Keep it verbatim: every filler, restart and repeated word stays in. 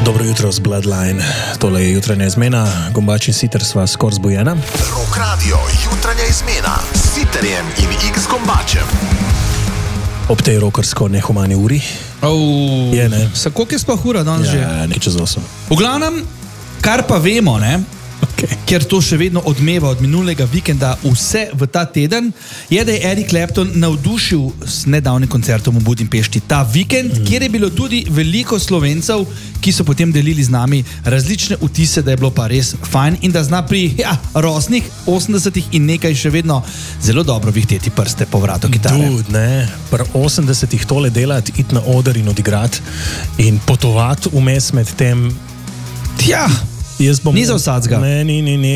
Dobro jutro z Bloodline. Tole je jutranja izmena. Gombač in Siter sva skoraj zbujena. Rock Radio, jutranja izmena s Siterjem in X Gombačem. Ob tej rokersko nehumani uri. Oh, je, ne? Sa koliko je sploh ura danes že? Ja, nekaj čez osem. V glavnem, kar pa vemo, ne? Okay. Ker to še vedno odmeva od minulega vikenda vse v ta teden, je, da je Eric Clapton navdušil s nedavnim koncertom v Budimpešti ta vikend, mm. kjer je bilo tudi veliko Slovencev, ki so potem delili z nami različne vtise, da je bilo pa res fajn in da zna pri ja, rosnih osemdesetih in nekaj še vedno zelo dobro vihteti prste po vratu kitare. Dude, ne, pri osemdesetih tole delati, iti na oder in odigrati in potovati vmes med tem. Ja, Jaz bom, ni za vsadzga. Ne, ni, ni, ni.